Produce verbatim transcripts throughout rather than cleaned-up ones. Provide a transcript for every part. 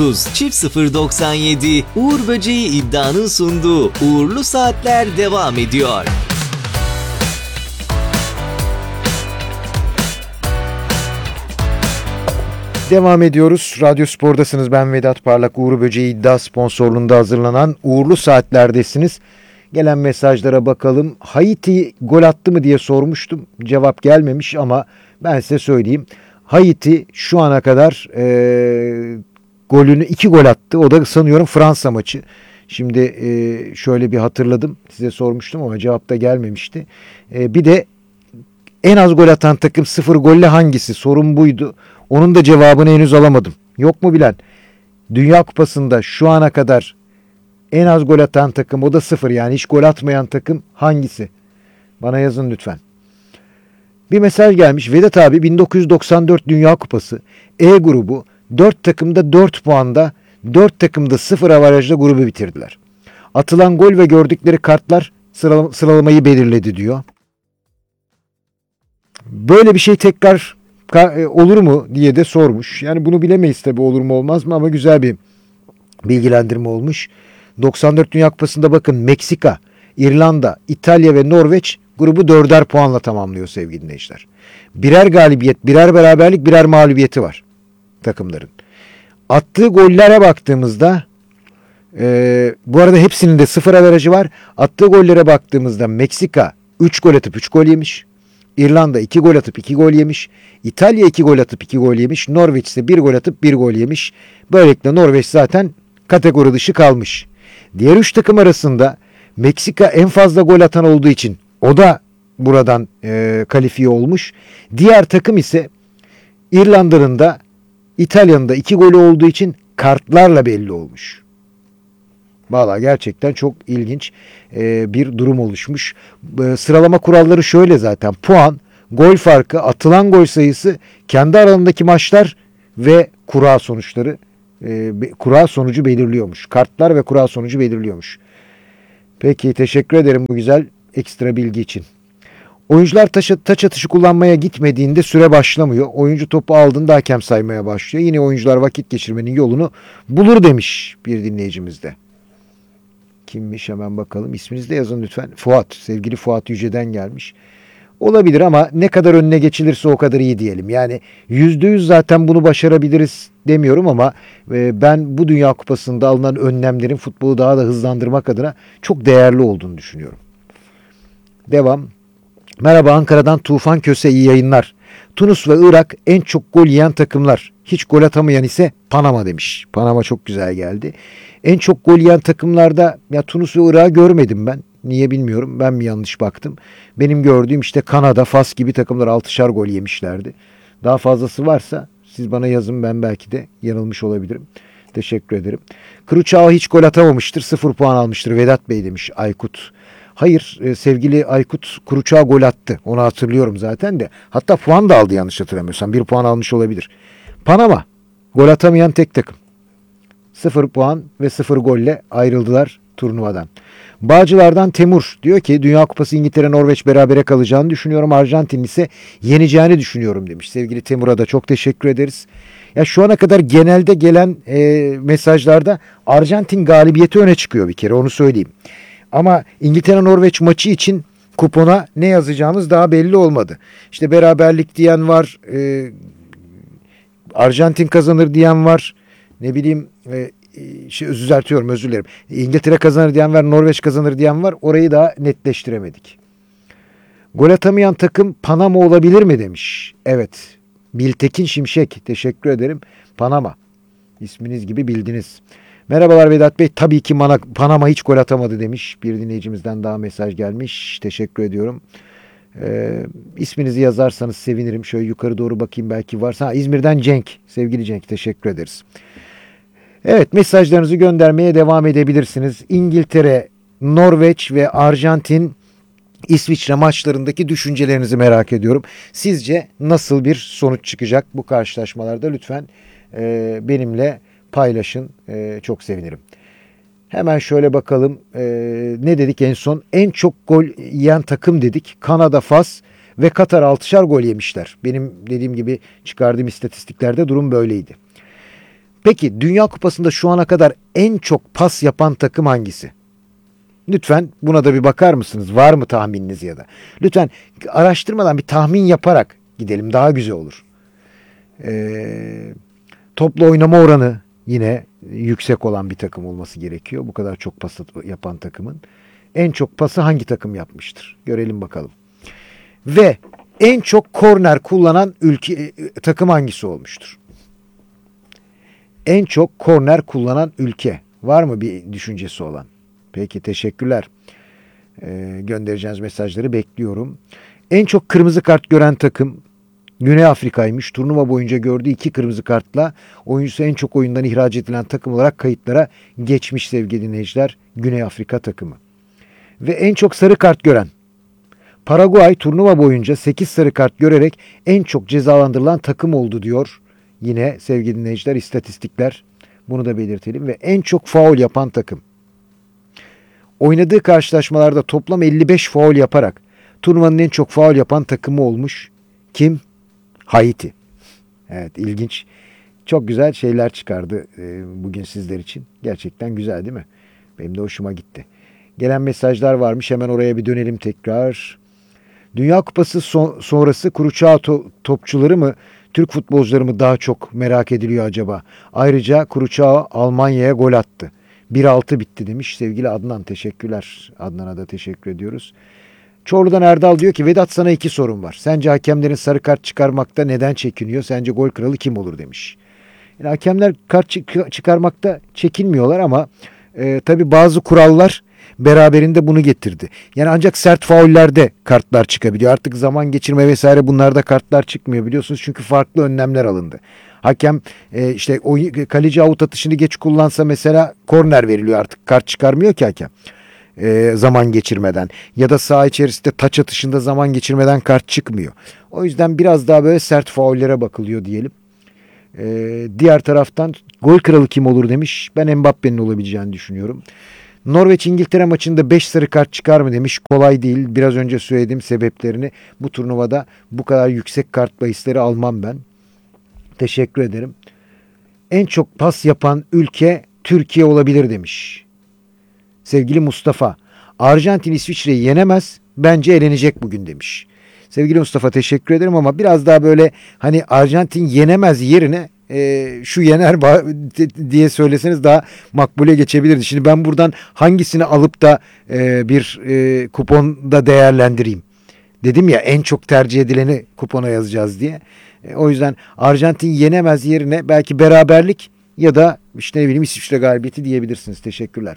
Çift sıfır doksan yedi Uğur Böceği iddianın sunduğu Uğurlu Saatler devam ediyor. Devam ediyoruz. Radyo Spor'dasınız. Ben Vedat Parlak. Uğur Böceği iddia sponsorluğunda hazırlanan Uğurlu Saatler'desiniz. Gelen mesajlara bakalım. Haiti gol attı mı diye sormuştum. Cevap gelmemiş ama ben size söyleyeyim. Haiti şu ana kadar e, golünü iki gol attı. O da sanıyorum Fransa maçı. Şimdi e, şöyle bir hatırladım. Size sormuştum ama cevap da gelmemişti. E, bir de en az gol atan takım sıfır golle hangisi? Sorun buydu. Onun da cevabını henüz alamadım. Yok mu bilen? Dünya Kupası'nda şu ana kadar en az gol atan takım, o da sıfır, yani hiç gol atmayan takım hangisi? Bana yazın lütfen. Bir mesaj gelmiş. Vedat abi, bin dokuz yüz doksan dört Dünya Kupası E grubu dört takımda dört puanda, dört takımda sıfır avarajla grubu bitirdiler. Atılan gol ve gördükleri kartlar sıralamayı belirledi diyor. Böyle bir şey tekrar olur mu diye de sormuş. Yani bunu bilemeyiz tabii, olur mu olmaz mı, ama güzel bir bilgilendirme olmuş. doksan dört Dünya Kupası'nda bakın, Meksika, İrlanda, İtalya ve Norveç grubu dörder puanla tamamlıyor sevgili dinleyiciler. Birer galibiyet, birer beraberlik, birer mağlubiyeti var takımların. Attığı gollere baktığımızda e, bu arada hepsinin de sıfır averajı var. Attığı gollere baktığımızda Meksika üç gol atıp üç gol yemiş. İrlanda iki gol atıp iki gol yemiş. İtalya iki gol atıp iki gol yemiş. Norveç ise bir gol atıp bir gol yemiş. Böylelikle Norveç zaten kategori dışı kalmış. Diğer üç takım arasında Meksika en fazla gol atan olduğu için o da buradan e, kalifiye olmuş. Diğer takım ise İrlanda'nın da İtalya'nın da iki golü olduğu için kartlarla belli olmuş. Vallahi gerçekten çok ilginç e, bir durum oluşmuş. E, sıralama kuralları şöyle zaten: puan, gol farkı, atılan gol sayısı, kendi aralarındaki maçlar ve kura sonuçları. E, kura sonucu belirliyormuş. Kartlar ve kura sonucu belirliyormuş. Peki, teşekkür ederim bu güzel ekstra bilgi için. Oyuncular taç, taç atışı kullanmaya gitmediğinde süre başlamıyor. Oyuncu topu aldığında hakem saymaya başlıyor. Yine oyuncular vakit geçirmenin yolunu bulur demiş bir dinleyicimiz de. Kimmiş, hemen bakalım. İsminizi de yazın lütfen. Fuat. Sevgili Fuat Yüce'den gelmiş. Olabilir ama ne kadar önüne geçilirse o kadar iyi diyelim. Yani yüzde yüz zaten bunu başarabiliriz demiyorum ama ben bu Dünya Kupası'nda alınan önlemlerin futbolu daha da hızlandırmak adına çok değerli olduğunu düşünüyorum. Devam. Merhaba, Ankara'dan Tufan Köse, iyi yayınlar. Tunus ve Irak en çok gol yiyen takımlar. Hiç gol atamayan ise Panama demiş. Panama çok güzel geldi. En çok gol yiyen takımlarda ya Tunus ve Irak'ı görmedim ben. Niye bilmiyorum. Ben mi yanlış baktım? Benim gördüğüm işte Kanada, Fas gibi takımlar altışar gol yemişlerdi. Daha fazlası varsa siz bana yazın, ben belki de yanılmış olabilirim. Teşekkür ederim. Kıruçağı hiç gol atamamıştır. Sıfır puan almıştır Vedat Bey demiş Aykut. Hayır sevgili Aykut, Kıruçağı gol attı. Onu hatırlıyorum zaten de. Hatta puan da aldı yanlış hatırlamıyorsam. Bir puan almış olabilir. Panama gol atamayan tek takım. Sıfır puan ve sıfır golle ayrıldılar turnuvadan. Bağcılar'dan Temur diyor ki Dünya Kupası İngiltere Norveç berabere kalacağını düşünüyorum. Arjantin ise yeneceğini düşünüyorum demiş. Sevgili Temur'a da çok teşekkür ederiz. Ya şu ana kadar genelde gelen e, mesajlarda Arjantin galibiyeti öne çıkıyor, bir kere onu söyleyeyim. Ama İngiltere-Norveç maçı için kupona ne yazacağımız daha belli olmadı. İşte beraberlik diyen var, e, Arjantin kazanır diyen var, ne bileyim, e, şey, düzeltiyorum, özür dilerim. İngiltere kazanır diyen var, Norveç kazanır diyen var. Orayı daha netleştiremedik. Gol atamayan takım Panama olabilir mi demiş. Evet. Biltekin Şimşek, teşekkür ederim. Panama. İsminiz gibi bildiniz. Merhabalar Vedat Bey. Tabii ki Panama hiç gol atamadı demiş. Bir dinleyicimizden daha mesaj gelmiş. Teşekkür ediyorum. Ee, isminizi yazarsanız sevinirim. Şöyle yukarı doğru bakayım, belki varsa. Ha, İzmir'den Cenk. Sevgili Cenk, teşekkür ederiz. Evet, mesajlarınızı göndermeye devam edebilirsiniz. İngiltere, Norveç ve Arjantin, İsviçre maçlarındaki düşüncelerinizi merak ediyorum. Sizce nasıl bir sonuç çıkacak bu karşılaşmalarda? Lütfen e, benimle paylaşın. E, çok sevinirim. Hemen şöyle bakalım. E, ne dedik en son? En çok gol yiyen takım dedik. Kanada, Fas ve Katar altışar gol yemişler. Benim dediğim gibi çıkardığım istatistiklerde durum böyleydi. Peki Dünya Kupası'nda şu ana kadar en çok pas yapan takım hangisi? Lütfen buna da bir bakar mısınız? Var mı tahmininiz ya da? Lütfen araştırmadan bir tahmin yaparak gidelim. Daha güzel olur. Ee, toplu oynama oranı yine yüksek olan bir takım olması gerekiyor. Bu kadar çok pas yapan takımın. En çok pası hangi takım yapmıştır? Görelim bakalım. Ve en çok korner kullanan ülke takım hangisi olmuştur? En çok korner kullanan ülke. Var mı bir düşüncesi olan? Peki, teşekkürler. Ee, göndereceğiniz mesajları bekliyorum. En çok kırmızı kart gören takım Güney Afrika'ymış. Turnuva boyunca gördüğü iki kırmızı kartla oyuncusu en çok oyundan ihraç edilen takım olarak kayıtlara geçmiş sevgili dinleyiciler. Güney Afrika takımı. Ve en çok sarı kart gören Paraguay turnuva boyunca sekiz sarı kart görerek en çok cezalandırılan takım oldu diyor. Yine sevgili dinleyiciler, istatistikler, bunu da belirtelim. Ve en çok faul yapan takım. Oynadığı karşılaşmalarda toplam elli beş faul yaparak turnuvanın en çok faul yapan takımı olmuş. Kim? Haiti. Evet, ilginç. Çok güzel şeyler çıkardı e, bugün sizler için. Gerçekten güzel değil mi? Benim de hoşuma gitti. Gelen mesajlar varmış. Hemen oraya bir dönelim tekrar. Dünya Kupası son, sonrası kuru çağ to, topçuları mı, Türk futbolcuları mı daha çok merak ediliyor acaba? Ayrıca kuru çağ Almanya'ya gol attı. bir altı bitti demiş sevgili Adnan. Teşekkürler. Adnan'a da teşekkür ediyoruz. Çorlu'dan Erdal diyor ki Vedat, sana iki sorum var. Sence hakemlerin sarı kart çıkarmakta neden çekiniyor? Sence gol kralı kim olur demiş. Yani hakemler kart çık- çıkarmakta çekinmiyorlar ama e, tabii bazı kurallar beraberinde bunu getirdi. Yani ancak sert faullerde kartlar çıkabiliyor. Artık zaman geçirme vesaire bunlarda kartlar çıkmıyor biliyorsunuz. Çünkü farklı önlemler alındı. Hakem e, işte o kaleci avut atışını geç kullansa mesela korner veriliyor, artık kart çıkarmıyor ki hakem. E, zaman geçirmeden ya da saha içerisinde taç atışında zaman geçirmeden kart çıkmıyor. O yüzden biraz daha böyle sert faullere bakılıyor diyelim. E, diğer taraftan gol kralı kim olur demiş. Ben Mbappe'nin olabileceğini düşünüyorum. Norveç-İngiltere maçında beş sarı kart çıkar mı demiş. Kolay değil. Biraz önce söylediğim sebeplerini, bu turnuvada bu kadar yüksek kart bahisleri almam ben. Teşekkür ederim. En çok pas yapan ülke Türkiye olabilir demiş. Sevgili Mustafa, Arjantin İsviçre'yi yenemez, bence elenecek bugün demiş. Sevgili Mustafa, teşekkür ederim ama biraz daha böyle hani Arjantin yenemez yerine e, şu yener diye söyleseniz daha makbule geçebilirdi. Şimdi ben buradan hangisini alıp da e, bir e, kuponda değerlendireyim? Dedim ya, en çok tercih edileni kupona yazacağız diye. E, o yüzden Arjantin yenemez yerine belki beraberlik ya da işte ne bileyim İsviçre galibiyeti diyebilirsiniz. Teşekkürler.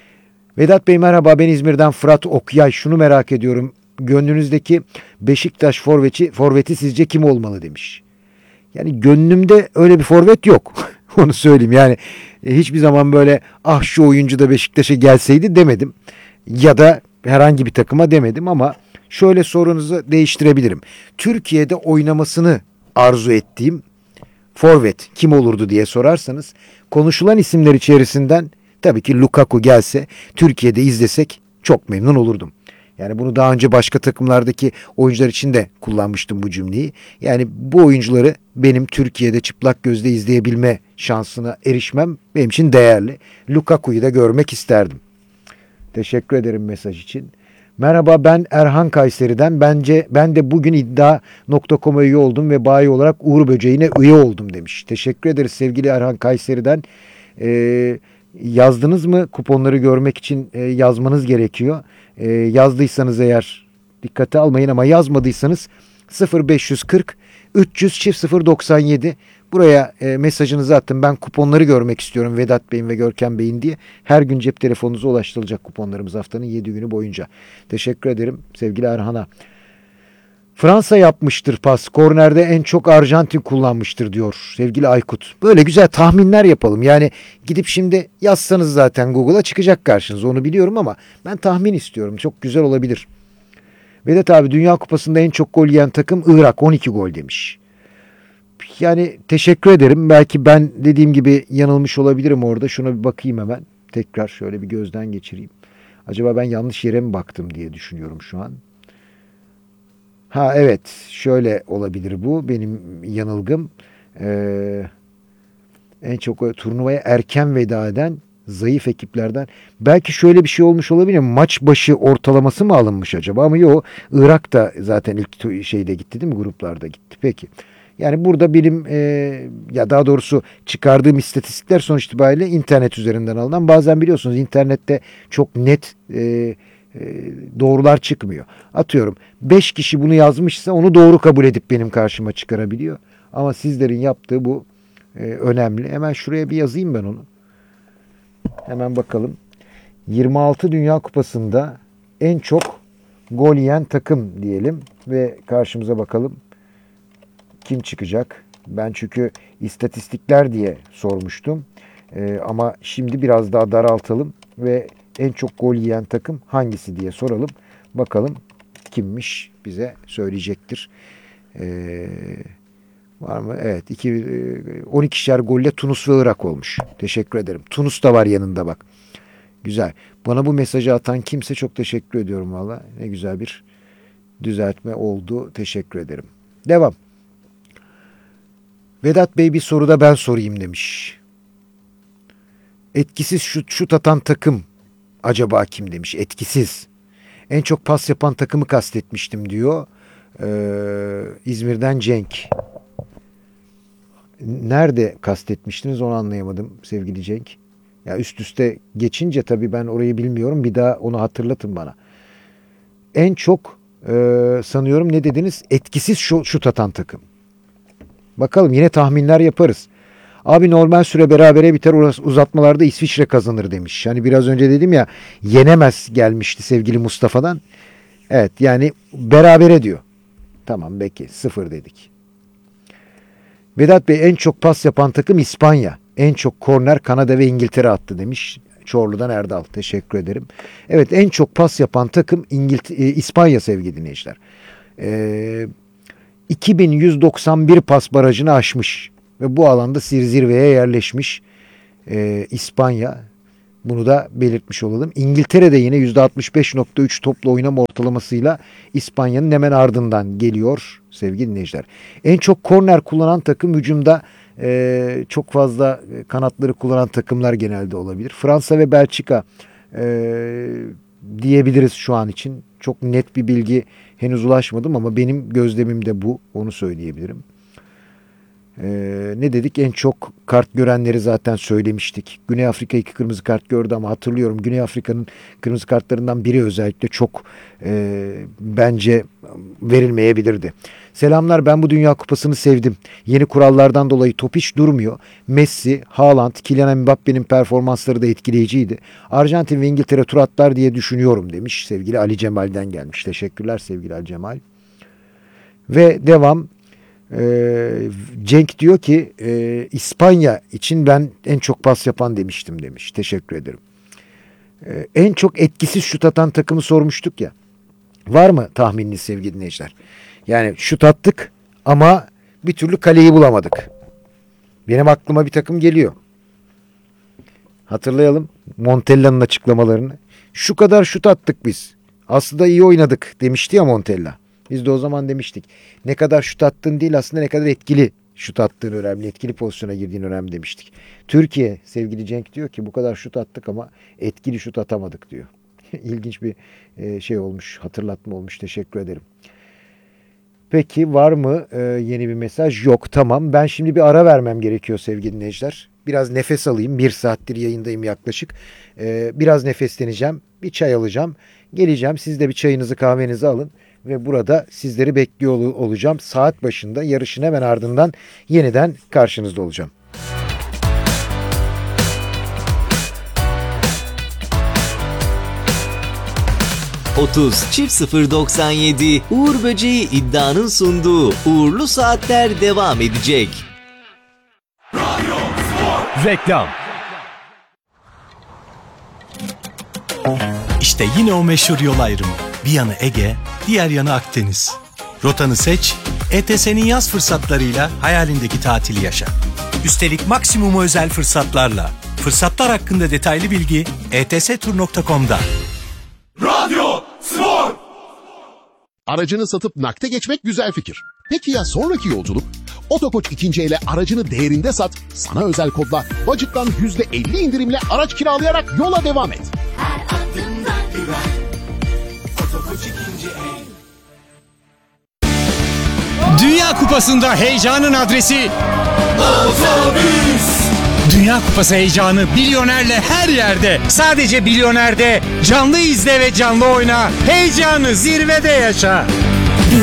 Vedat Bey merhaba, ben İzmir'den Fırat Okyay. Şunu merak ediyorum. Gönlünüzdeki Beşiktaş forveti, forveti sizce kim olmalı demiş. Yani gönlümde öyle bir forvet yok. Onu söyleyeyim. Yani e, hiçbir zaman böyle ah şu oyuncu da Beşiktaş'a gelseydi demedim. Ya da herhangi bir takıma demedim ama şöyle sorunuzu değiştirebilirim. Türkiye'de oynamasını arzu ettiğim forvet kim olurdu diye sorarsanız, konuşulan isimler içerisinden tabii ki Lukaku gelse, Türkiye'de izlesek çok memnun olurdum. Yani bunu daha önce başka takımlardaki oyuncular için de kullanmıştım bu cümleyi. Yani bu oyuncuları benim Türkiye'de çıplak gözle izleyebilme şansına erişmem benim için değerli. Lukaku'yu da görmek isterdim. Teşekkür ederim mesaj için. Merhaba, ben Erhan Kayseri'den. Bence ben de bugün iddia nokta com'a üye oldum ve bayi olarak Uğur Böceği'ne üye oldum demiş. Teşekkür ederiz sevgili Erhan Kayseri'den. Ee, yazdınız mı? Kuponları görmek için e, yazmanız gerekiyor. E, yazdıysanız eğer dikkate almayın ama yazmadıysanız sıfır beş yüz kırk üç yüz sıfır doksan yedi buraya e, mesajınızı attım. Ben kuponları görmek istiyorum Vedat Bey'in ve Görkem Bey'in diye. Her gün cep telefonunuza ulaştırılacak kuponlarımız haftanın yedi günü boyunca. Teşekkür ederim sevgili Erhan'a. Fransa yapmıştır pas. Kornerde en çok Arjantin kullanmıştır diyor sevgili Aykut. Böyle güzel tahminler yapalım. Yani gidip şimdi yazsanız zaten Google'a çıkacak karşınıza, onu biliyorum ama ben tahmin istiyorum. Çok güzel olabilir. Vedat abi, Dünya Kupası'nda en çok gol yiyen takım Irak, on iki gol demiş. Yani teşekkür ederim. Belki ben dediğim gibi yanılmış olabilirim orada. Şuna bir bakayım hemen. Tekrar şöyle bir gözden geçireyim. Acaba ben yanlış yere mi baktım diye düşünüyorum şu an. Ha evet, şöyle olabilir bu benim yanılgım. Ee, En çok o turnuvaya erken veda eden zayıf ekiplerden. Belki şöyle bir şey olmuş olabilir mi? Maç başı ortalaması mı alınmış acaba? Ama yok. Irak da zaten ilk şeyde gitti değil mi? Gruplarda gitti. Peki. Yani burada benim e, ya daha doğrusu çıkardığım istatistikler sonuç itibariyle internet üzerinden alınan. Bazen biliyorsunuz internette çok net e, e, doğrular çıkmıyor. Atıyorum beş kişi bunu yazmışsa onu doğru kabul edip benim karşıma çıkarabiliyor. Ama sizlerin yaptığı bu e, önemli. Hemen şuraya bir yazayım ben onu. Hemen bakalım. yirmi altı Dünya Kupası'nda en çok gol yiyen takım diyelim ve karşımıza bakalım kim çıkacak. Ben çünkü istatistikler diye sormuştum. Ee, ama şimdi biraz daha daraltalım ve en çok gol yiyen takım hangisi diye soralım. Bakalım kimmiş bize söyleyecektir. Ee, var mı? Evet. iki, on ikişer golle Tunus ve Irak olmuş. Teşekkür ederim. Tunus da var yanında bak. Güzel. Bana bu mesajı atan kimse çok teşekkür ediyorum valla. Ne güzel bir düzeltme oldu. Teşekkür ederim. Devam. Vedat Bey bir soru da ben sorayım demiş. Etkisiz şut, şut atan takım acaba kim demiş. Etkisiz. En çok pas yapan takımı kastetmiştim diyor. Ee, İzmir'den Cenk. Nerede kastetmiştiniz onu anlayamadım sevgili Cenk. Ya üst üste geçince tabii ben orayı bilmiyorum. Bir daha onu hatırlatın bana. En çok e, sanıyorum ne dediniz? Etkisiz şut, şut atan takım. Bakalım yine tahminler yaparız. Abi normal süre berabere biter, uzatmalarda İsviçre kazanır demiş. Hani biraz önce dedim ya yenemez gelmişti sevgili Mustafa'dan. Evet yani berabere diyor. Tamam peki sıfır dedik. Vedat Bey en çok pas yapan takım İspanya. En çok korner Kanada ve İngiltere attı demiş. Çorlu'dan Erdal. Teşekkür ederim. Evet en çok pas yapan takım İngilt e, İspanya sevgili dinleyiciler. Eee iki bin yüz doksan bir pas barajını aşmış ve bu alanda zirveye yerleşmiş ee, İspanya. Bunu da belirtmiş olalım. İngiltere de yine yüzde altmış beş nokta üç toplu oynama ortalamasıyla İspanya'nın hemen ardından geliyor sevgili dinleyiciler. En çok korner kullanan takım hücumda e, çok fazla kanatları kullanan takımlar genelde olabilir. Fransa ve Belçika e, diyebiliriz şu an için. Çok net bir bilgi henüz ulaşmadım ama benim gözlemim de bu. Onu söyleyebilirim. Ee, ne dedik? En çok kart görenleri zaten söylemiştik. Güney Afrika iki kırmızı kart gördü ama hatırlıyorum Güney Afrika'nın kırmızı kartlarından biri özellikle çok e, bence verilmeyebilirdi. Selamlar, ben bu Dünya Kupası'nı sevdim. Yeni kurallardan dolayı top hiç durmuyor. Messi, Haaland, Kylian Mbappe'nin performansları da etkileyiciydi. Arjantin ve İngiltere tur atlar diye düşünüyorum demiş sevgili Ali Cemal'den gelmiş. Teşekkürler sevgili Ali Cemal. Ve devam. Ee, Cenk diyor ki e, İspanya için ben en çok pas yapan demiştim demiş. Teşekkür ederim. Ee, en çok etkisiz şut atan takımı sormuştuk ya. Var mı tahmininiz sevgili dinleyiciler? Yani şut attık ama bir türlü kaleyi bulamadık. Benim aklıma bir takım geliyor. Hatırlayalım Montella'nın açıklamalarını. Şu kadar şut attık biz. Aslında iyi oynadık demişti ya Montella. Biz de o zaman demiştik. Ne kadar şut attığın değil aslında ne kadar etkili şut attığın önemli. Etkili pozisyona girdiğin önemli demiştik. Türkiye sevgili Cenk diyor ki bu kadar şut attık ama etkili şut atamadık diyor. İlginç bir şey olmuş. Hatırlatma olmuş. Teşekkür ederim. Peki var mı e, yeni bir mesaj? Yok, tamam. Ben şimdi bir ara vermem gerekiyor sevgili dinleyiciler. Biraz nefes alayım. Bir saattir yayındayım yaklaşık. E, biraz nefesleneceğim. Bir çay alacağım. Geleceğim. Siz de bir çayınızı kahvenizi alın. Ve burada sizleri bekliyor olacağım. Saat başında yarışın hemen ardından yeniden karşınızda olacağım. otuz çift sıfır doksan yedi Uğur Böceği iddianın sunduğu Uğurlu Saatler devam edecek. Radyo Spor. Reklam. İşte yine o meşhur yol ayrımı. Bir yanı Ege, diğer yanı Akdeniz. Rotanı seç, E T S'nin yaz fırsatlarıyla hayalindeki tatili yaşa. Üstelik maksimum özel fırsatlarla. Fırsatlar hakkında detaylı bilgi e t s tur nokta com'da. Radyo Spor. Aracını satıp nakde geçmek güzel fikir. Peki ya sonraki yolculuk? Otokoç ikinci ele aracını değerinde sat, sana özel kodla Bacık'tan yüzde elli indirimle araç kiralayarak yola devam et. Her adımdan güven. Otokoç ikinci el. Dünya Kupası'nda heyecanın adresi Otobüs. Dünya Kupası heyecanı Bilyoner'le her yerde. Sadece Bilyoner'de canlı izle ve canlı oyna. Heyecanı zirvede yaşa.